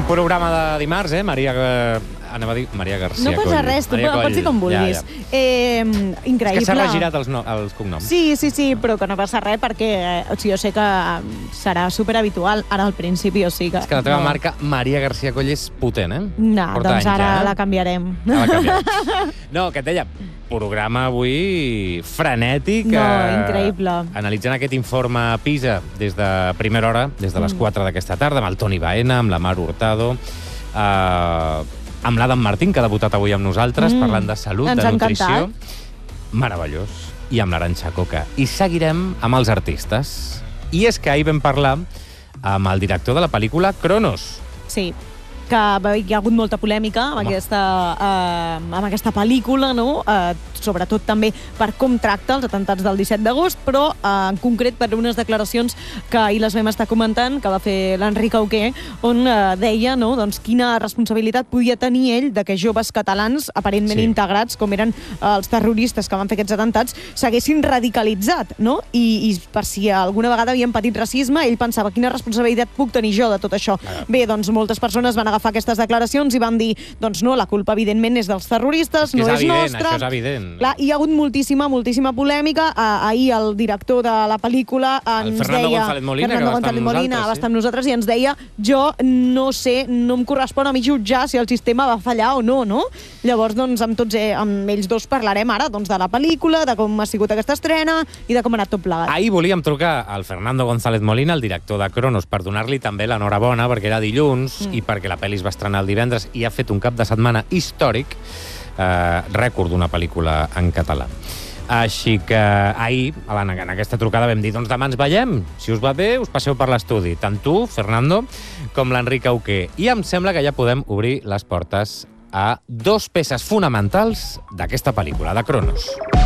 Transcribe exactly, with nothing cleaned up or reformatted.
programa de dimarts, eh? Maria... Anava a dir Maria García No passa res, tu pots dir com vulguis. Ja, ja. Eh, increïble. És que s'ha regirat els, no, els cognoms. Sí, sí, sí, però que no passa res perquè eh, o sigui, jo sé que serà superhabitual ara al principi, o sigui que... És que la teva no. marca Maria García Coll és potent, eh? No, Porta doncs anys, ara ja, eh? la canviarem. Ah, la canviarem. No, que et deia, programa avui frenètic. No, eh, increïble. Analitzant aquest informe PISA des de primera hora, des de les quatre d'aquesta tarda, amb el Toni Baena, amb la Mar Hurtado, eh, amb l'Adam Martín, que ha debutat avui amb nosaltres, mm. parlant de salut, Ens de nutrició. encantat. Meravellós. I amb l'Arantxa Coca. I seguirem amb els artistes. I és que ahir vam parlar amb el director de la pel·lícula Cronos. Sí, que hi ha hagut molta polèmica amb aquesta, eh, amb aquesta pel·lícula, no? Eh, sobretot també per com tracta els atentats del disset d'agost, però eh, en concret per unes declaracions que ahir les vam estar comentant, que va fer l'Enric Auqué, on eh, deia, no?, doncs, quina responsabilitat podia tenir ell de que joves catalans, aparentment Sí. integrats, com eren eh, els terroristes que van fer aquests atentats, s'haguessin radicalitzat, no? I, I per si alguna vegada havien patit racisme, ell pensava, quina responsabilitat puc tenir jo de tot això? Ah. Bé, doncs moltes persones van agafar aquestes declaracions i van dir, doncs no, la culpa evidentment és dels terroristes, És que no és és evident, nostra. això és evident. Clar, hi ha hagut moltíssima, moltíssima polèmica. Ah, ahir el director de la pel·lícula ens El Fernando deia... González Molina, Fernando que va estar González amb Molina nosaltres, va estar amb nosaltres i ens deia, jo no sé, no em correspon a mi jutjar si el sistema va fallar o no, no? Llavors, doncs, amb tots eh, amb ells dos parlarem ara doncs, de la pel·lícula, de com ha sigut aquesta estrena i de com ha anat tot plegat. Ahir volíem trucar al Fernando González Molina, el director de Cronos, per donar-li també l'enhorabona, perquè era dilluns mm. i perquè la pel·li es va estrenar el divendres i ha fet un cap de setmana històric, eh, rècord d'una pel·lícula en català. Així que ahir, en aquesta trucada, vam dir, doncs demà ens veiem. Si us va bé, us passeu per l'estudi. Tant tu, Fernando, com l'Enric Auqué. I em sembla que ja podem obrir les portes a dos peces fonamentals d'aquesta pel·lícula, de Cronos.